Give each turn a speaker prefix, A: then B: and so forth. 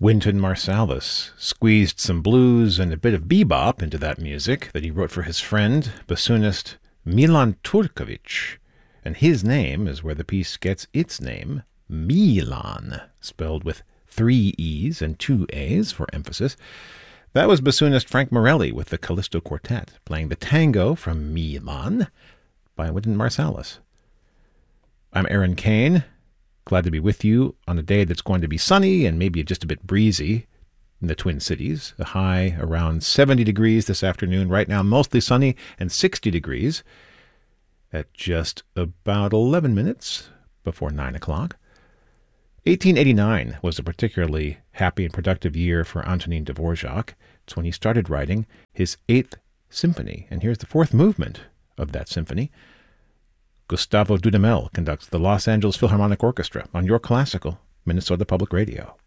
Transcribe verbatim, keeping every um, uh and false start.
A: Wynton Marsalis squeezed some blues and a bit of bebop into that music that he wrote for his friend, bassoonist Milan Turkovic. And his name is where the piece gets its name, Milan, spelled with three E's and two A's for emphasis. That was bassoonist Frank Morelli with the Callisto Quartet, playing the tango from Milan by Wynton Marsalis. I'm Aaron Kane, glad to be with you on a day that's going to be sunny and maybe just a bit breezy in the Twin Cities. A high around seventy degrees this afternoon. Right now, mostly sunny and sixty degrees at just about eleven minutes before nine o'clock. eighteen eighty-nine was a particularly happy and productive year for Antonin Dvorak. It's when he started writing his Eighth Symphony. And here's the fourth movement of that symphony. Gustavo Dudamel conducts the Los Angeles Philharmonic Orchestra on your classical Minnesota Public Radio.